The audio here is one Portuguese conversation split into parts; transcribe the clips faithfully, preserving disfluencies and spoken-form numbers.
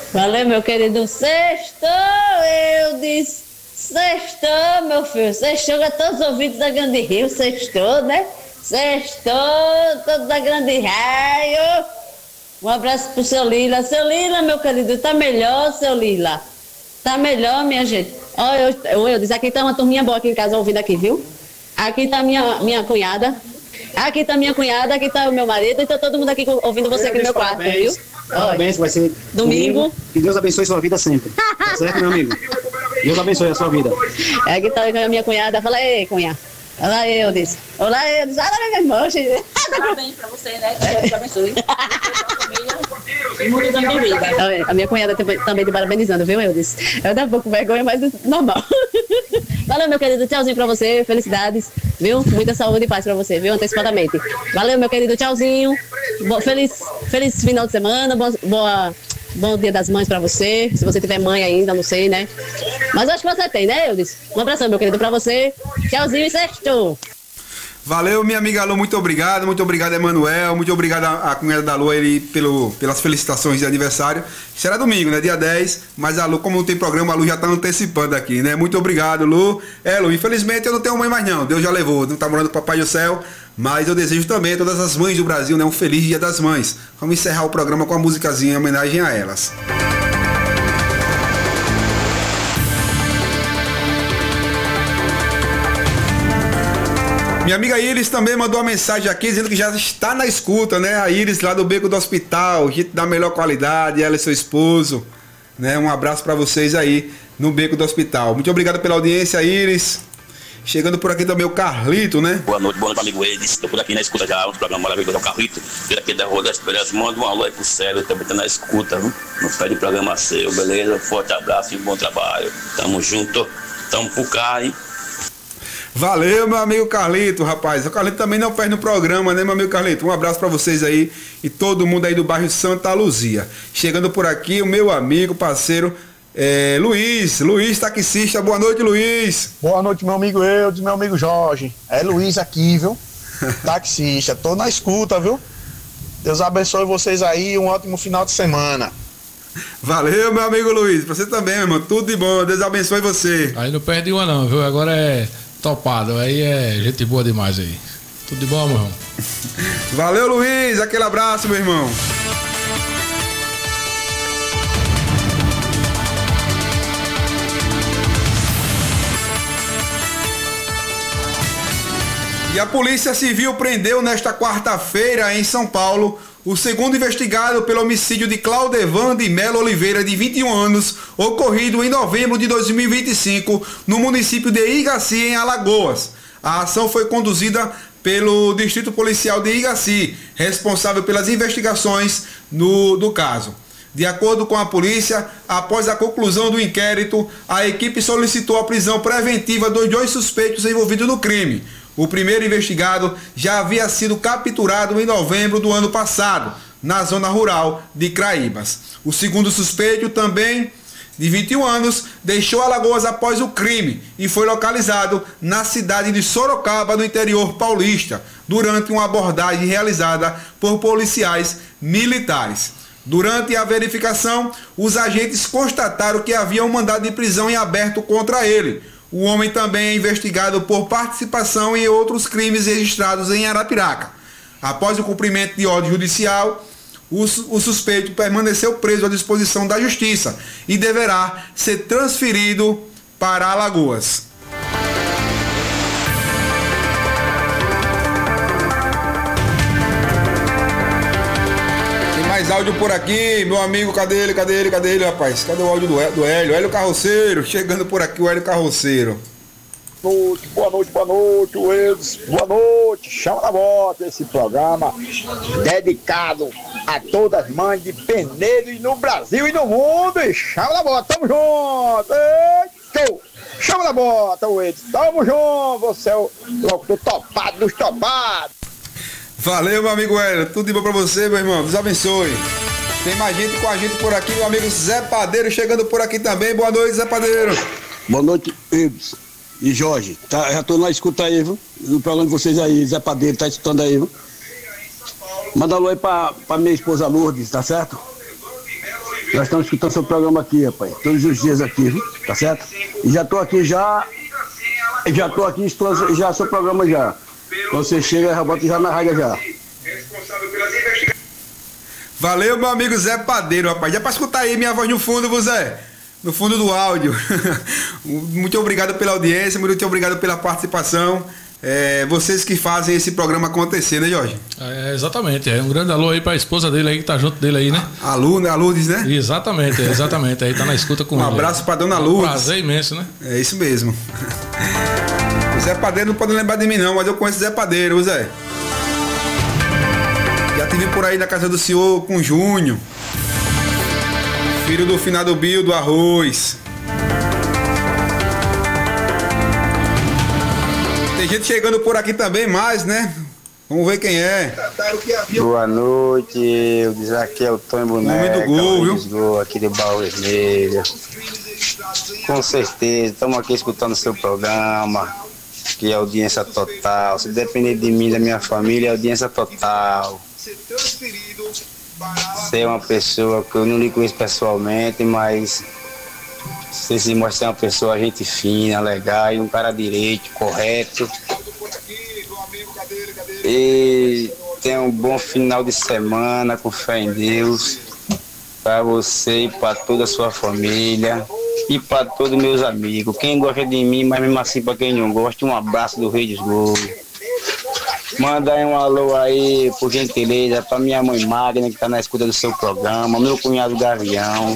Valeu, meu querido. Sextou, eu disse. Sextou, meu filho. Sextou a todos os ouvintes da Grande Rio. Sextou, né? Sextou, todos da Grande Raio. Um abraço pro seu Lila. Seu Lila, meu querido, tá melhor, seu Lila? Tá melhor, minha gente? Olha, eu, eu, eu disse, aqui tá uma turminha boa aqui em casa ouvindo aqui, viu? Aqui tá minha, minha cunhada. Aqui tá minha cunhada, aqui tá o meu marido. Então todo mundo aqui ouvindo você aqui no meu quarto, parabéns, viu? Parabéns, vai ser domingo. domingo. Que Deus abençoe sua vida sempre. Tá certo, meu amigo? Deus abençoe a sua vida. Aqui tá a minha cunhada. Fala aí, cunha. Olá, eu disse. Olá, eu disse. Olá, minha irmã. Parabéns pra você, né? Que Deus abençoe. E muitos anos de vida. A minha cunhada também te parabenizando, viu, eu disse. Eu dou um pouco vergonha, mas normal. Valeu, meu querido. Tchauzinho pra você. Felicidades, viu? Muita saúde e paz pra você, viu? Antecipadamente. Valeu, meu querido. Tchauzinho. Bo feliz, feliz final de semana. Boa, boa, bom dia das mães pra você. Se você tiver mãe ainda, não sei, né? Mas acho que você tem, né, eu disse. Um abração, meu querido, pra você. Tchauzinho e sexto. Valeu, minha amiga Lu, muito obrigado, muito obrigado, Emanuel, muito obrigado à cunhada da Lu ele, pelo, pelas felicitações de aniversário. Será domingo, né, dia dez, mas a Lu, como não tem programa, a Lu já tá antecipando aqui, né, muito obrigado, Lu. É, Lu, infelizmente eu não tenho mãe mais não, Deus já levou, não tá morando o Papai do Céu, mas eu desejo também a todas as mães do Brasil, né, um feliz Dia das Mães. Vamos encerrar o programa com a musicazinha em homenagem a elas. Minha amiga Iris também mandou uma mensagem aqui dizendo que já está na escuta, né? A Iris lá do Beco do Hospital, gente da melhor qualidade, ela e seu esposo, né? Um abraço para vocês aí no Beco do Hospital. Muito obrigado pela audiência, Iris. Chegando por aqui também o Carlito, né? Boa noite, boa noite, amigo Elis. Estou por aqui na escuta já, um programa maravilhoso, é o Carlito. Por aqui da Rua das Esperanças, manda um alô aí pro Célio, também tá na escuta, viu? Não sai de programa seu, beleza? Forte abraço e bom trabalho. Tamo junto, tamo por cá, hein? Valeu, meu amigo Carlito, rapaz. O Carlito também não perde no programa, né, meu amigo Carlito? Um abraço pra vocês aí e todo mundo aí do bairro Santa Luzia. Chegando por aqui, o meu amigo, parceiro, é, Luiz. Luiz, taxista. Boa noite, Luiz. Boa noite, meu amigo Eudes, meu amigo Jorge. É Luiz aqui, viu? Taxista. Tô na escuta, viu? Deus abençoe vocês aí. Um ótimo final de semana. Valeu, meu amigo Luiz. Pra você também, meu irmão. Tudo de bom. Deus abençoe você. Aí não perde uma não, viu? Agora é topado. Aí é gente boa demais aí. Tudo de bom, meu irmão. Valeu, Luiz. Aquele abraço, meu irmão. E a Polícia Civil prendeu nesta quarta-feira em São Paulo o segundo investigado pelo homicídio de Claudevan de Melo Oliveira, de vinte e um anos, ocorrido em novembro de dois mil e vinte e cinco, no município de Igaci, em Alagoas. A ação foi conduzida pelo Distrito Policial de Igaci, responsável pelas investigações no, do caso. De acordo com a polícia, após a conclusão do inquérito, a equipe solicitou a prisão preventiva dos dois suspeitos envolvidos no crime. O primeiro investigado já havia sido capturado em novembro do ano passado, na zona rural de Craíbas. O segundo suspeito, também de vinte e um anos, deixou Alagoas após o crime e foi localizado na cidade de Sorocaba, no interior paulista, durante uma abordagem realizada por policiais militares. Durante a verificação, os agentes constataram que havia um mandado de prisão em aberto contra ele. O homem também é investigado por participação em outros crimes registrados em Arapiraca. Após o cumprimento de ordem judicial, o, o suspeito permaneceu preso à disposição da Justiça e deverá ser transferido para Alagoas. Mais áudio por aqui, meu amigo, cadê ele, cadê ele, cadê ele, rapaz? Cadê o áudio do, do Hélio? Hélio Carroceiro, chegando por aqui o Hélio Carroceiro. Boa noite, boa noite, boa noite, Wilson. Boa noite, chama na bota esse programa dedicado a todas as mães de Penedo e no Brasil e no mundo. E chama na bota, tamo junto. Eita, chama na bota, Wilson, tamo junto. Você é o locutor topado dos topados. Valeu, meu amigo Hélio. Tudo de bom pra você, meu irmão. Deus abençoe. Tem mais gente com a gente por aqui. Meu amigo Zé Padeiro chegando por aqui também. Boa noite, Zé Padeiro. Boa noite, Ibs e Jorge. Tá, já tô na escuta aí, viu? No programa de vocês aí, Zé Padeiro, tá escutando aí, viu? Manda alô aí pra, pra minha esposa Lourdes, tá certo? Nós estamos escutando seu programa aqui, rapaz. Todos os dias aqui, viu? Tá certo? E já tô aqui já. Já tô aqui, estou já seu programa já. Quando você chega, já bota já na rádio já. Valeu, meu amigo Zé Padeiro, rapaz. Já pra escutar aí minha voz no fundo, viu, Zé? No fundo do áudio. Muito obrigado pela audiência, muito obrigado pela participação. É, vocês que fazem esse programa acontecer, né, Jorge? É, exatamente. É um grande alô aí pra esposa dele aí, que tá junto dele aí, né? A Lu, né? A Lourdes, né? Exatamente, exatamente. Aí tá na escuta com um ele. Um abraço aí. pra dona É um Lourdes. Prazer imenso, né? É isso mesmo. O Zé Padeiro não pode lembrar de mim não, mas eu conheço o Zé Padeiro, o Zé. Já tive por aí na casa do senhor com o Júnior, filho do finado Bio do Arroz. Tem gente chegando por aqui também mais, né? Vamos ver quem é. Boa noite, eu diz aqui é o Tony Boneca, do gol, viu? Gol, aqui de Barro Vermelho. Com certeza, estamos aqui escutando o seu programa, que é audiência total. Se depender de mim, da minha família, é audiência total. Você é uma pessoa que eu não lhe conheço pessoalmente, mas você se mostra uma pessoa gente fina, legal, e um cara direito, correto. E tenha um bom final de semana, com fé em Deus, para você e para toda a sua família e para todos os meus amigos. Quem gosta de mim, mas mesmo assim para quem não gosta, um abraço do Rei dos Gols. Manda aí um alô aí, por gentileza, para minha mãe Magna, que está na escuta do seu programa, meu cunhado Gavião.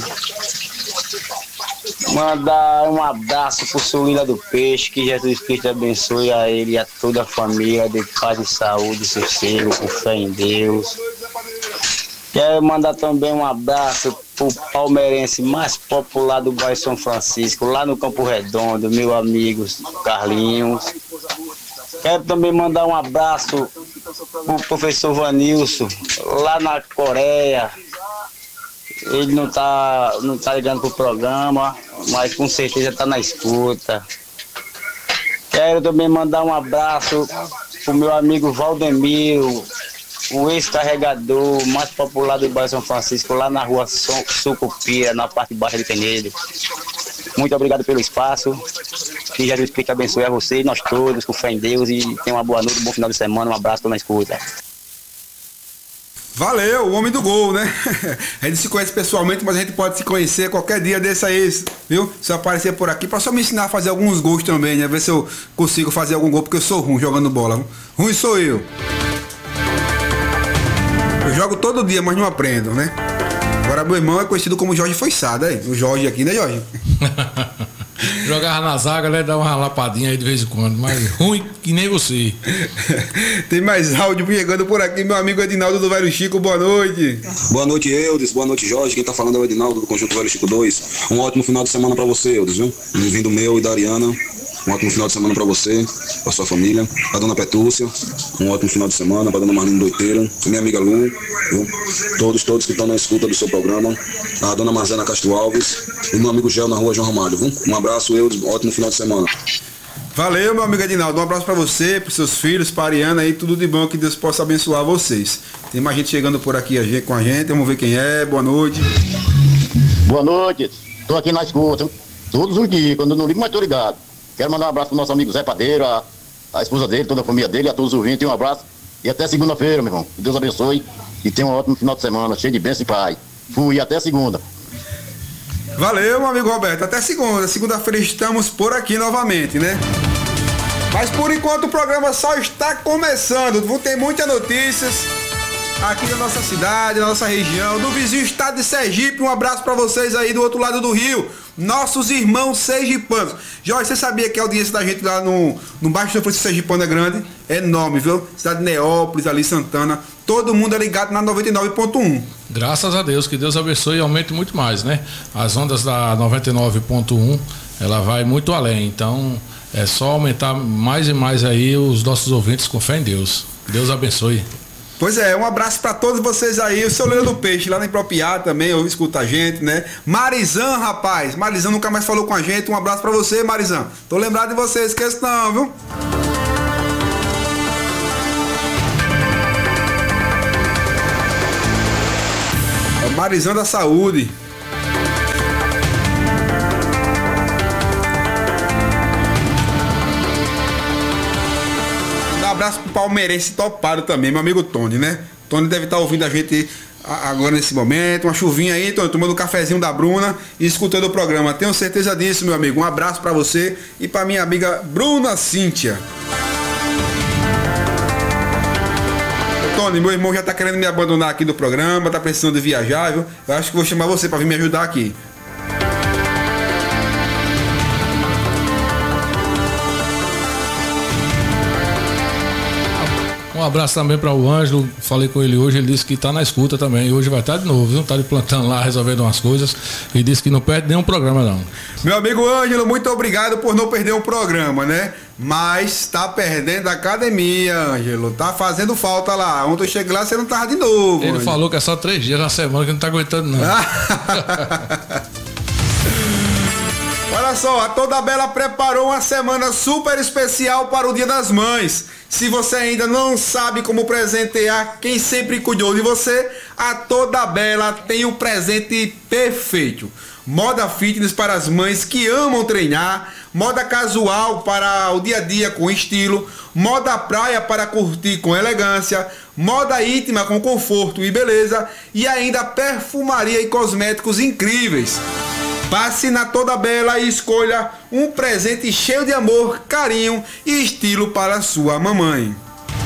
Mandar um abraço pro Suína do Peixe, que Jesus Cristo abençoe a ele e a toda a família, de paz e saúde, sossego, com fé em Deus. Quero mandar também um abraço pro palmeirense mais popular do bairro São Francisco, lá no Campo Redondo, meu amigo Carlinhos. Quero também mandar um abraço pro professor Vanilson, lá na Coreia. Ele não tá, não tá ligando pro programa, mas com certeza tá na escuta. Quero também mandar um abraço pro meu amigo Valdemiro, o ex-carregador mais popular do bairro São Francisco, lá na rua Sucupira, na parte baixa de Penedo. Muito obrigado pelo espaço. Que Jesus Cristo abençoe a você e nós todos, com fé em Deus, e tenha uma boa noite, um bom final de semana, um abraço, tô na escuta. Valeu, o homem do gol, né? A gente se conhece pessoalmente, mas a gente pode se conhecer qualquer dia desse aí, viu? Se eu aparecer por aqui, pra só me ensinar a fazer alguns gols também, né? Ver se eu consigo fazer algum gol, porque eu sou ruim jogando bola. Viu? Ruim sou eu. Eu jogo todo dia, mas não aprendo, né? Agora meu irmão é conhecido como Jorge Foiçada, aí. O Jorge aqui, né, Jorge? Jogava na zaga, né? Dava uma lapadinha aí de vez em quando, mas ruim que nem você. Tem mais áudio chegando por aqui, meu amigo Edinaldo do Velho Chico, boa noite. Boa noite, Eudes, boa noite, Jorge. Quem tá falando é o Edinaldo do Conjunto Velho Chico dois. Um ótimo final de semana pra você, Eudes, viu? Vindo meu e da Ariana. Um ótimo final de semana pra você, pra sua família, pra dona Petúcia. Um ótimo final de semana pra dona Marlene Doiteira, minha amiga Lu, viu? Todos, todos que estão na escuta do seu programa. A dona Marzena Castro Alves e meu amigo Gel na rua João Ramalho, viu? Um abraço, eu, ótimo final de semana. Valeu, meu amigo Edinaldo. Um abraço pra você, pros seus filhos, pra Ariana aí, tudo de bom, que Deus possa abençoar vocês. Tem mais gente chegando por aqui com a gente, vamos ver quem é. Boa noite. Boa noite, tô aqui na escuta, todos os dias, quando eu não ligo, mas tô ligado. Quero mandar um abraço pro nosso amigo Zé Padeiro, a, a esposa dele, toda a família dele, a todos os ouvintes. Um abraço e até segunda-feira, meu irmão. Que Deus abençoe e tenha um ótimo final de semana, cheio de bênção e paz. Fui, até segunda. Valeu, meu amigo Roberto. Até segunda. Segunda-feira estamos por aqui novamente, né? Mas por enquanto o programa só está começando. Vão ter muitas notícias aqui da nossa cidade, da nossa região, do vizinho estado de Sergipe. Um abraço para vocês aí do outro lado do rio. Nossos irmãos sergipanos. Jorge, você sabia que a audiência da gente lá no, no Baixo São Francisco Sergipano é grande? É enorme, viu? Cidade de Neópolis, ali Santana. Todo mundo é ligado na noventa e nove ponto um. Graças a Deus, que Deus abençoe e aumente muito mais, né? As ondas da noventa e nove ponto um, ela vai muito além. Então, é só aumentar mais e mais aí os nossos ouvintes com fé em Deus. Deus abençoe. Pois é, um abraço pra todos vocês aí. O seu Leandro do Peixe, lá na Impropriar também, eu escuto a gente, né? Marizan, rapaz. Marizan nunca mais falou com a gente. Um abraço pra você, Marizan. Tô lembrado de vocês, esqueça não, viu? É o Marizan da Saúde. abraço pro palmeirense topado também, meu amigo Tony, né? Tony deve estar ouvindo a gente agora nesse momento, uma chuvinha aí, Tony, tomando um cafezinho da Bruna e escutando o programa. Tenho certeza disso, meu amigo. Um abraço pra você e pra minha amiga Bruna Cíntia. Tony, meu irmão já tá querendo me abandonar aqui do programa, tá precisando de viajar, viu? Eu acho que vou chamar você pra vir me ajudar aqui. Um abraço também para o Ângelo, falei com ele hoje, ele disse que está na escuta também, e hoje vai estar de novo, viu? Tá de plantão lá, resolvendo umas coisas, e disse que não perde nenhum programa não. Meu amigo Ângelo, muito obrigado por não perder um programa, né? Mas tá perdendo a academia, Ângelo, tá fazendo falta lá. Ontem eu cheguei lá, você não tava de novo. Ele Ângelo. falou que é só três dias na semana, que não tá aguentando não. Olha só, a Toda Bela preparou uma semana super especial para o Dia das Mães. Se você ainda não sabe como presentear quem sempre cuidou de você, a Toda Bela tem o presente perfeito. Moda fitness para as mães que amam treinar, moda casual para o dia a dia com estilo, moda praia para curtir com elegância, moda íntima com conforto e beleza e ainda perfumaria e cosméticos incríveis. Passe na Toda Bela e escolha um presente cheio de amor, carinho e estilo para sua mamãe.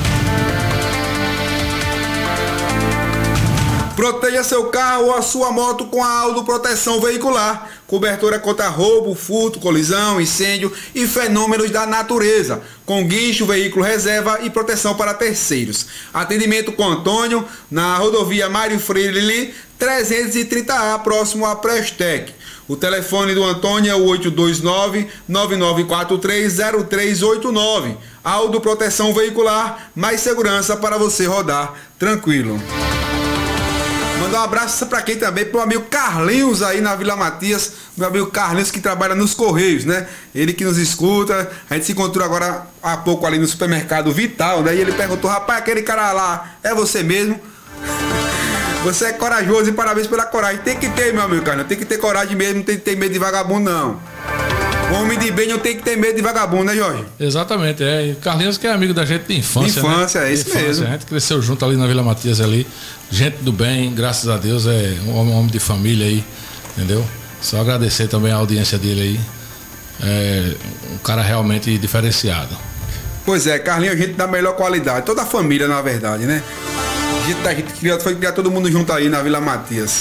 Proteja seu carro ou a sua moto com a Aldo Proteção Veicular. Cobertura contra roubo, furto, colisão, incêndio e fenômenos da natureza. Com guincho, veículo reserva e proteção para terceiros. Atendimento com Antônio na rodovia Mário Freire trezentos e trinta A, próximo a Prestec. O telefone do Antônio é o oito dois nove, nove nove quatro três, zero três oito nove. Aldo Proteção Veicular, mais segurança para você rodar tranquilo. Mandar um abraço para quem também, pro amigo Carlinhos aí na Vila Matias, meu amigo Carlinhos que trabalha nos Correios, né? Ele que nos escuta, a gente se encontrou agora há pouco ali no supermercado Vital, né? E ele perguntou, rapaz, aquele cara lá, é você mesmo? Você é corajoso e parabéns pela coragem. Tem que ter, meu amigo Carlinhos, tem que ter coragem mesmo, não tem que ter medo de vagabundo não. Homem de bem não tem que ter medo de vagabundo, né, Jorge? Exatamente, é. Carlinhos que é amigo da gente de infância, de infância, né? é isso de infância. mesmo. A gente cresceu junto ali na Vila Matias ali. Gente do bem, graças a Deus, é um homem, um homem de família aí, entendeu? Só agradecer também a audiência dele aí. É um cara realmente diferenciado. Pois é, Carlinhos é gente da melhor qualidade. Toda a família, na verdade, né? A gente, a gente criou, foi criar todo mundo junto aí na Vila Matias.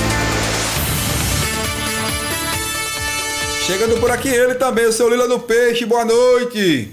Chegando por aqui ele também, o seu Lila do Peixe, boa noite.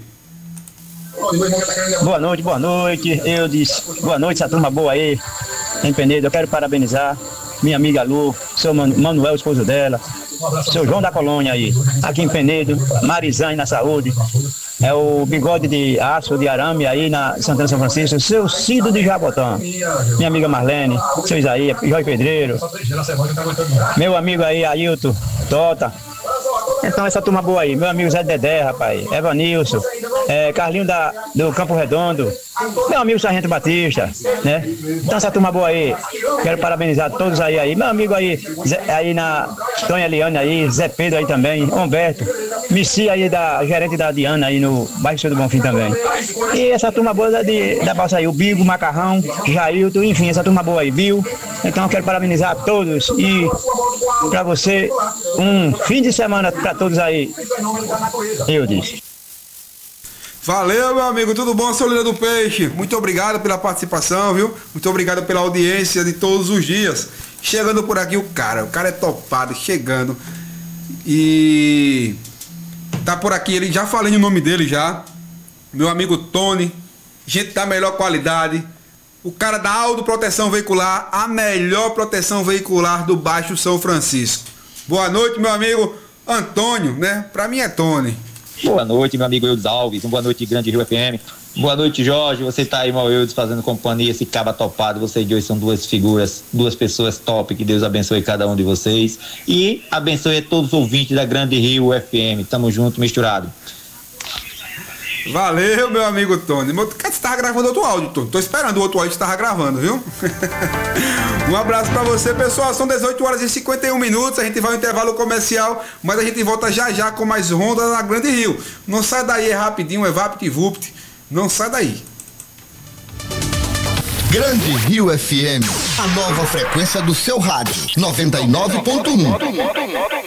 Boa noite, boa noite. Eu disse, boa noite, essa turma boa aí, em Penedo. Eu quero parabenizar minha amiga Lu, seu Manuel, esposo dela, seu João da Colônia aí, aqui em Penedo, Marizane na saúde. É o Bigode de Aço, de Arame aí na Santana São Francisco, seu Cido de Jabotão, minha amiga Marlene, seu Isaías, Jorge Pedreiro, meu amigo aí, Ailton, Tota. Então essa turma boa aí, meu amigo Zé Dedé, rapaz, Evanilson, é, Carlinho da, do Campo Redondo, meu amigo Sargento Batista, né? Então essa turma boa aí, quero parabenizar todos aí, aí. Meu amigo aí, Zé, aí na Tonha Eliane aí, Zé Pedro aí também, Humberto, Missi aí, da gerente da Diana aí no bairro Sul do Bonfim também. E essa turma boa da, de, da Balsa aí, o Bigo, Macarrão, Jailton, enfim, essa turma boa aí, viu? Então eu quero parabenizar a todos e pra você, um fim de semana pra todos aí, eu disse. Valeu, meu amigo, tudo bom, seu Lila do Peixe? Muito obrigado pela participação, viu? Muito obrigado pela audiência de todos os dias. Chegando por aqui o cara, o cara é topado, chegando. E tá por aqui, ele já falei o nome dele já. Meu amigo Tony, gente da melhor qualidade. O cara da Aldo Proteção Veicular, a melhor proteção veicular do Baixo São Francisco. Boa noite, meu amigo Antônio, né? Pra mim é Tony. Boa noite, meu amigo Eudes Alves. Boa noite, Grande Rio F M. Boa noite, Jorge. Você tá aí, meu Eudes, fazendo companhia, esse caba topado. Vocês dois são duas figuras, duas pessoas top. Que Deus abençoe cada um de vocês. E abençoe todos os ouvintes da Grande Rio F M. Tamo junto, misturado. Valeu, meu amigo Tony. Você tava gravando outro áudio, Tony. Tô esperando o outro áudio que você tava gravando, viu? Um abraço pra você, pessoal. São dezoito horas e cinquenta e um minutos. A gente vai ao intervalo comercial, mas a gente volta já já com mais Ronda na Grande Rio. Não sai daí, é rapidinho, é vapt-vupt. Não sai daí. Grande Rio F M, a nova frequência do seu rádio, noventa e nove ponto um.